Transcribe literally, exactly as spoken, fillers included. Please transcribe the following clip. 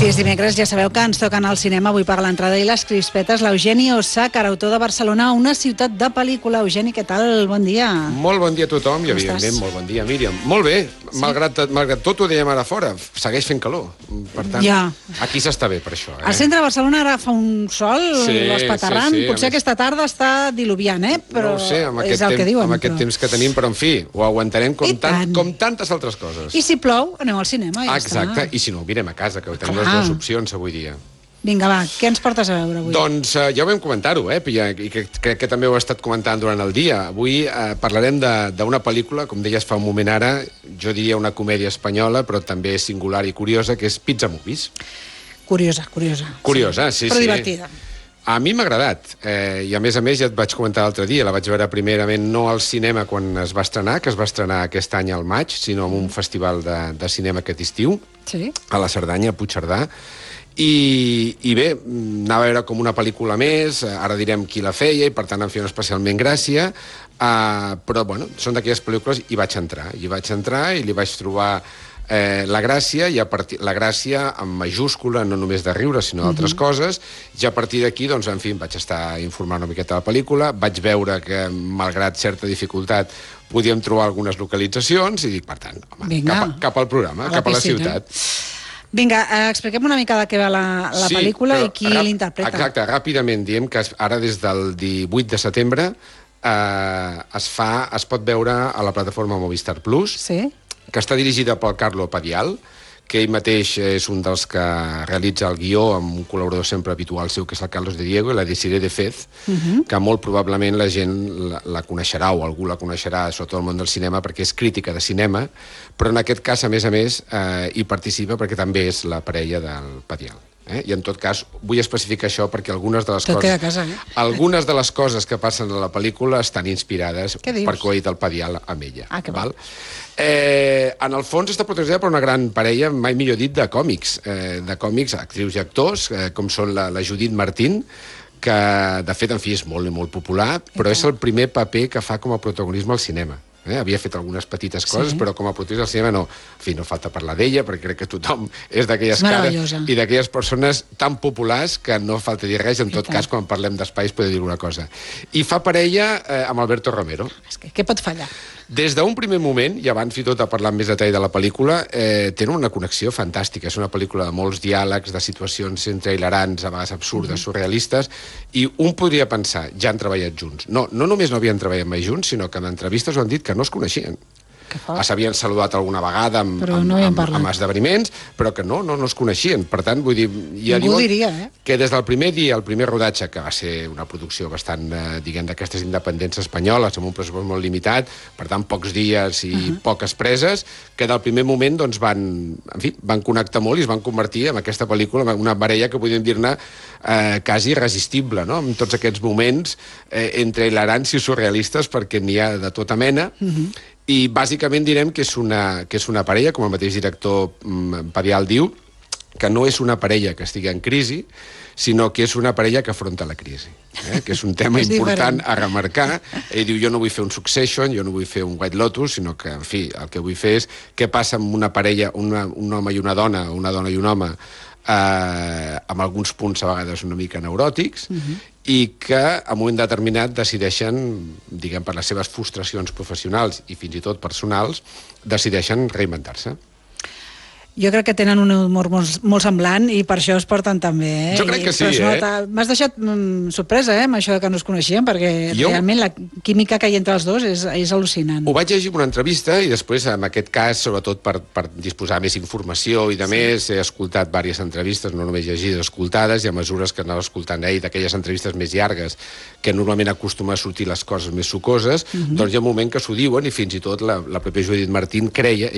Si és dimecres, ja sabeu que ens toquen al cinema avui per l'entrada i les crispetes l'Eugeni Osàcar, autor de Barcelona, una ciutat de pel·lícula. Eugeni, què tal? Bon dia. Molt bon dia a tothom i, Com evidentment, estàs? molt bon dia, Míriam. Molt bé, Sí? malgrat, malgrat tot ho dèiem ara fora, segueix fent calor. Per tant, Ja. aquí s'està bé per això. Eh? Al centre de Barcelona ara fa un sol, Sí, l'espaterrant. sí, sí, a Potser més- aquesta tarda està diluviant, eh? Però no ho sé, amb és aquest, el que temps, diuen. amb aquest però... temps que tenim, però en fi, ho aguantarem com, I tant, tant. com tantes altres coses. I si plou, aneu al cinema. Ja Exacte, està. i si no, ho mirem a casa, que tenim Clar. les dues opcions avui dia. Vinga, va, què ens portes a veure avui? Doncs eh, ja ho vam comentar-ho, eh? I, i que, crec que també ho he estat comentant durant el dia. Avui eh, parlarem de- d'una pel·lícula, com deies fa un moment ara, jo diria una comèdia espanyola, però també singular i curiosa, que és Pizza Movies. Curiosa, curiosa. Curiosa, sí, Però sí. divertida. A mi m'ha agradat, eh, i a més a més ja et vaig comentar l'altre dia, la vaig veure primerament no al cinema quan es va estrenar, que es va estrenar aquest any al maig, sinó en un festival de, de cinema aquest estiu, Sí? a la Cerdanya, a Puigcerdà, i, i bé, anava a veure com una pel·lícula més, ara direm qui la feia, i per tant em feia especialment gràcia, uh, però bueno, són d'aquelles pel·lícules, i vaig entrar, i vaig entrar i li vaig trobar eh, la gràcia, i a partir, la gràcia en majúscula, no només de riure, sinó d'altres uh -huh. coses, i a partir d'aquí, doncs, en fi, em vaig estar informant una miqueta de la pel·lícula, vaig veure que, malgrat certa dificultat, podíem trobar algunes localitzacions, i dic, per tant, home, Vinga. cap, a, cap al programa, A la cap a la piscina. ciutat. Vinga, eh, expliquem una mica de què va la, la Sí, pel·lícula però i qui rap- l'interpreta. Exacte, ràpidament diem que es- ara des del divuit de setembre eh, es fa, es pot veure a la plataforma Movistar Plus, Sí? que està dirigida pel Carlo Padial, que ell mateix és un dels que realitza el guió amb un col·laborador sempre habitual seu, que és el Carlos de Diego, i la Desiree de Fez, uh -huh. que molt probablement la gent la, la coneixerà, o algú la coneixerà, sobretot el món del cinema, perquè és crítica de cinema, però en aquest cas, a més a més, eh, hi participa perquè també és la parella del Padial. Eh? I en tot cas, vull especificar això perquè algunes de les Tot coses... queda a casa, eh? Algunes de les coses que passen a la pel·lícula estan inspirades Què dius? per ho ha dit el Padial amb ella. Ah, que bo. val? Eh, en el fons està protagonitzada per una gran parella, mai millor dit, de còmics, eh, de còmics, actrius i actors, eh, com són la, la Judit Martín, que de fet, en fi, és molt i molt popular, però és el primer paper que fa com a protagonisme al cinema. Eh? Havia fet algunes petites coses, Sí. però com a protagonista al cinema no. En fi, no falta parlar d'ella, perquè crec que tothom és d'aquelles És meravellosa. cares i d'aquelles persones tan populars que no falta dir res, en tot tant. cas, quan parlem d'espais, podeu dir una cosa. I fa parella eh, amb Alberto Romero. És que què pot fallar? Des d'un primer moment, i abans i tot a parlar amb més detall de la pel·lícula, eh, tenen una connexió fantàstica. És una pel·lícula de molts diàlegs, de situacions entre hilarants, a vegades absurdes, surrealistes, i un podria pensar, ja han treballat junts. No, no només no havien treballat mai junts, sinó que en entrevistes ho han dit que no es coneixien. Que fort. S'havien saludat alguna vegada amb, Però amb, no havien amb, parlat. amb esdeveniments, però que no, no, no es coneixien. Per tant, vull dir... Ja Ningú diuen diria, eh? que des del primer dia, el primer rodatge, que va ser una producció bastant, eh, diguem, d'aquestes independents espanyoles, amb un pressupost molt limitat, per tant, pocs dies i uh -huh. poques preses, que del primer moment doncs, van, en fi, van connectar molt i es van convertir en aquesta pel·lícula, en una parella que podríem dir-ne eh, quasi irresistible, no? Amb tots aquests moments eh, entre hilarants i surrealistes, perquè n'hi ha de tota mena, uh -huh. I bàsicament direm que és una, que és una parella, com el mateix director mm, Padial diu, que no és una parella que estigui en crisi, sinó que és una parella que afronta la crisi, eh? Que és un tema És important diferent. a remarcar. Ell diu, jo no vull fer un Succession, jo no vull fer un White Lotus, sinó que, en fi, el que vull fer és què passa amb una parella, una, un home i una dona, una dona i un home, eh, amb alguns punts a vegades una mica neuròtics, uh -huh. i que en un moment determinat decideixen, diguem, per les seves frustracions professionals i fins i tot personals, decideixen reinventar-se. Jo crec que tenen un humor molt, molt semblant i per això es porten tan bé, eh? Jo crec que I, sí, però es eh? nota- M'has deixat mm, sorpresa, eh, amb això que no es coneixien, perquè Jo- realment la química que hi ha entre els dos és, és al·lucinant. Ho vaig llegir en una entrevista i després, en aquest cas, sobretot per, per disposar més informació i de més, he escoltat diverses entrevistes, no només llegides, escoltades, i a mesures que anava escoltant ell, d'aquelles entrevistes més llargues, que normalment acostuma a sortir les coses més sucoses, uh -huh. doncs hi ha un moment que s'ho diuen i fins i tot la, la pròpia Judit Martín creia,